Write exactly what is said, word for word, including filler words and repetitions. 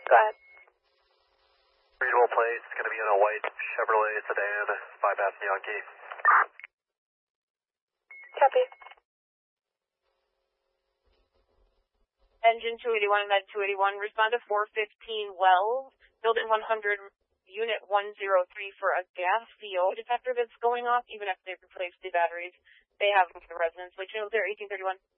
Go ahead. Readable plate, it's going to be in a white Chevrolet sedan, five bath Yankee. Copy. Engine two eighty-one, Med two eighty-one, respond to four fifteen Wells, building one hundred, unit one zero three for a gas C O detector that's going off, even if they've replaced the batteries. They have them for the residents. Wait, you know, they're eighteen thirty-one.